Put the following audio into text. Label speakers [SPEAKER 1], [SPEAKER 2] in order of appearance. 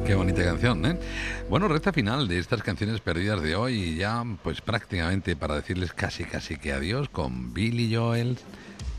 [SPEAKER 1] Qué bonita canción, ¿eh? Bueno, recta final de estas canciones perdidas de hoy y ya pues prácticamente para decirles casi que adiós con Billy Joel